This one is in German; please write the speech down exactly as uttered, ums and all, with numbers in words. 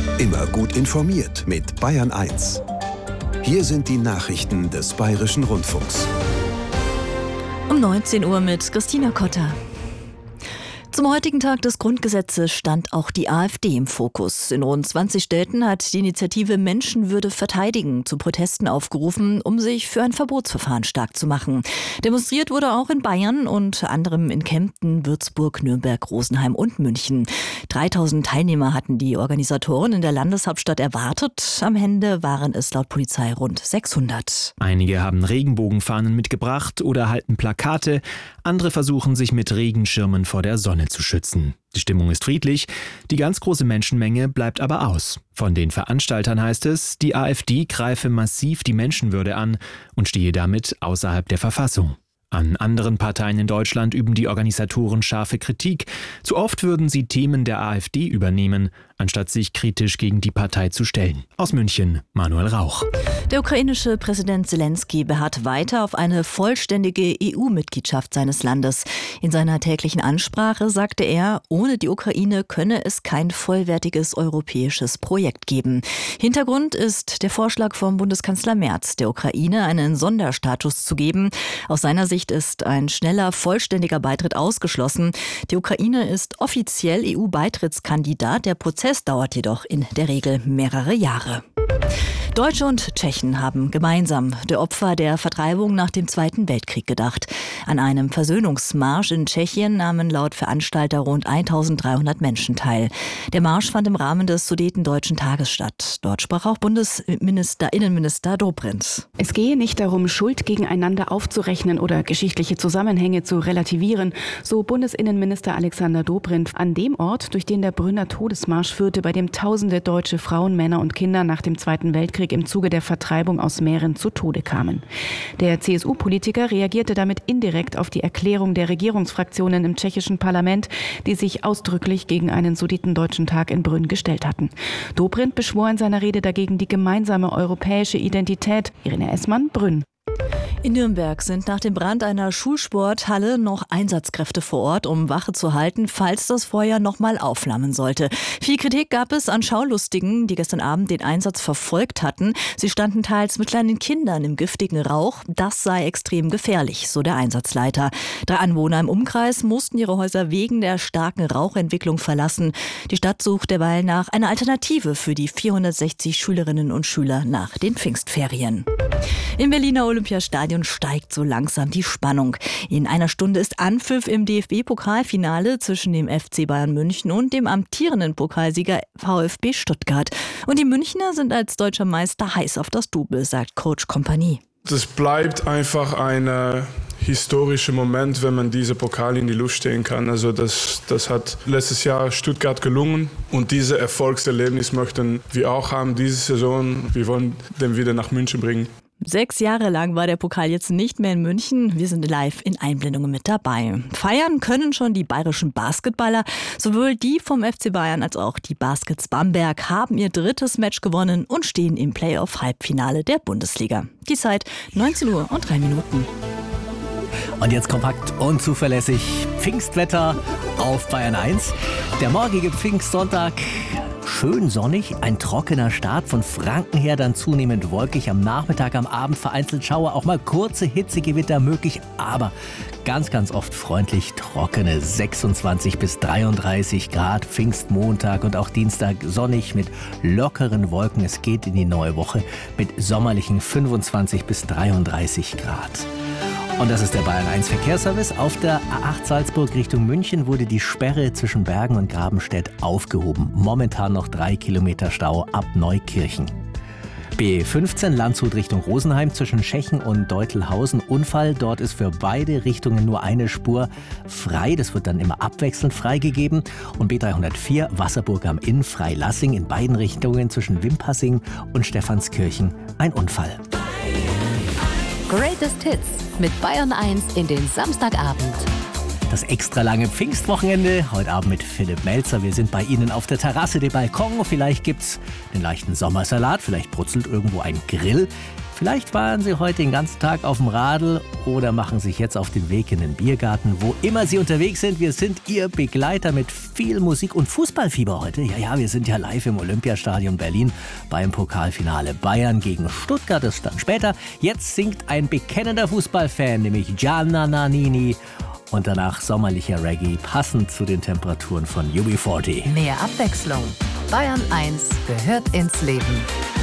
Immer gut informiert mit Bayern eins. Hier sind die Nachrichten des Bayerischen Rundfunks. Um neunzehn Uhr mit Christina Kotter. Zum heutigen Tag des Grundgesetzes stand auch die AfD im Fokus. In rund zwanzig Städten hat die Initiative Menschenwürde verteidigen zu Protesten aufgerufen, um sich für ein Verbotsverfahren stark zu machen. Demonstriert wurde auch in Bayern, unter anderem in Kempten, Würzburg, Nürnberg, Rosenheim und München. dreitausend Teilnehmer hatten die Organisatoren in der Landeshauptstadt erwartet. Am Ende waren es laut Polizei rund sechshundert. Einige haben Regenbogenfahnen mitgebracht oder halten Plakate. Andere versuchen sich mit Regenschirmen vor der Sonne zu schützen. Die Stimmung ist friedlich, die ganz große Menschenmenge bleibt aber aus. Von den Veranstaltern heißt es, die AfD greife massiv die Menschenwürde an und stehe damit außerhalb der Verfassung. An anderen Parteien in Deutschland üben die Organisatoren scharfe Kritik. Zu oft würden sie Themen der AfD übernehmen, anstatt sich kritisch gegen die Partei zu stellen. Aus München, Manuel Rauch. Der ukrainische Präsident Zelensky beharrt weiter auf eine vollständige E U-Mitgliedschaft seines Landes. In seiner täglichen Ansprache sagte er, ohne die Ukraine könne es kein vollwertiges europäisches Projekt geben. Hintergrund ist der Vorschlag vom Bundeskanzler Merz, der Ukraine einen Sonderstatus zu geben. Aus seiner Sicht ist ein schneller, vollständiger Beitritt ausgeschlossen. Die Ukraine ist offiziell E U-Beitrittskandidat. Der Prozess dauert jedoch in der Regel mehrere Jahre. Deutsche und Tschechen haben gemeinsam der Opfer der Vertreibung nach dem Zweiten Weltkrieg gedacht. An einem Versöhnungsmarsch in Tschechien nahmen laut Veranstalter rund eintausenddreihundert Menschen teil. Der Marsch fand im Rahmen des Sudetendeutschen Tages statt. Dort sprach auch Bundesminister, Innenminister Dobrindt. Es gehe nicht darum, Schuld gegeneinander aufzurechnen oder geschichtliche Zusammenhänge zu relativieren, so Bundesinnenminister Alexander Dobrindt an dem Ort, durch den der Brünner Todesmarsch führte, bei dem tausende deutsche Frauen, Männer und Kinder nach dem Zweiten Weltkrieg im Zuge der Vertreibung aus Mähren zu Tode kamen. Der C S U-Politiker reagierte damit indirekt auf die Erklärung der Regierungsfraktionen im tschechischen Parlament, die sich ausdrücklich gegen einen Sudetendeutschen Tag in Brünn gestellt hatten. Dobrindt beschwor in seiner Rede dagegen die gemeinsame europäische Identität. Irene Essmann, Brünn. In Nürnberg sind nach dem Brand einer Schulsporthalle noch Einsatzkräfte vor Ort, um Wache zu halten, falls das Feuer noch mal aufflammen sollte. Viel Kritik gab es an Schaulustigen, die gestern Abend den Einsatz verfolgt hatten. Sie standen teils mit kleinen Kindern im giftigen Rauch. Das sei extrem gefährlich, so der Einsatzleiter. Drei Anwohner im Umkreis mussten ihre Häuser wegen der starken Rauchentwicklung verlassen. Die Stadt sucht derweil nach einer Alternative für die vierhundertsechzig Schülerinnen und Schüler nach den Pfingstferien. Im Berliner Olympiastadion steigt so langsam die Spannung. In einer Stunde ist Anpfiff im D F B-Pokalfinale zwischen dem F C Bayern München und dem amtierenden Pokalsieger VfB Stuttgart. Und die Münchner sind als deutscher Meister heiß auf das Double, sagt Coach Kompanie. Das bleibt einfach ein äh, historischer Moment, wenn man diese Pokal in die Luft stehen kann. Also das, das hat letztes Jahr Stuttgart gelungen und dieses Erfolgserlebnis möchten wir auch haben diese Saison. Wir wollen den wieder nach München bringen. Sechs Jahre lang war der Pokal jetzt nicht mehr in München. Wir sind live in Einblendungen mit dabei. Feiern können schon die bayerischen Basketballer. Sowohl die vom F C Bayern als auch die Baskets Bamberg haben ihr drittes Match gewonnen und stehen im Playoff-Halbfinale der Bundesliga. Die Zeit neunzehn Uhr und drei Minuten. Und jetzt kompakt und zuverlässig Pfingstwetter auf Bayern eins. Der morgige Pfingstsonntag schön sonnig, ein trockener Start, von Franken her dann zunehmend wolkig, am Nachmittag, am Abend vereinzelt Schauer, auch mal kurze Hitzegewitter möglich, aber ganz, ganz oft freundlich trockene sechsundzwanzig bis dreiunddreißig Grad, Pfingstmontag und auch Dienstag sonnig mit lockeren Wolken. Es geht in die neue Woche mit sommerlichen fünfundzwanzig bis dreiunddreißig Grad. Und das ist der Bayern eins Verkehrsservice. Auf der A acht Salzburg Richtung München wurde die Sperre zwischen Bergen und Grabenstedt aufgehoben. Momentan noch drei Kilometer Stau ab Neukirchen. B fünfzehn Landshut Richtung Rosenheim zwischen Schechen und Deutelhausen. Unfall, dort ist für beide Richtungen nur eine Spur frei. Das wird dann immer abwechselnd freigegeben. Und B dreihundertvier Wasserburg am Inn, Freilassing in beiden Richtungen zwischen Wimpassing und Stephanskirchen ein Unfall. Greatest Hits mit Bayern eins in den Samstagabend. Das extra lange Pfingstwochenende, heute Abend mit Philipp Melzer. Wir sind bei Ihnen auf der Terrasse, dem Balkon. Vielleicht gibt's den leichten Sommersalat, vielleicht brutzelt irgendwo ein Grill. Vielleicht fahren Sie heute den ganzen Tag auf dem Radl oder machen sich jetzt auf den Weg in den Biergarten. Wo immer Sie unterwegs sind, wir sind Ihr Begleiter mit viel Musik und Fußballfieber heute. Ja, ja, wir sind ja live im Olympiastadion Berlin beim Pokalfinale. Bayern gegen Stuttgart ist dann später. Jetzt singt ein bekennender Fußballfan, nämlich Gianna Nannini. Und danach sommerlicher Reggae, passend zu den Temperaturen von U B vierzig. Mehr Abwechslung. Bayern eins gehört ins Leben.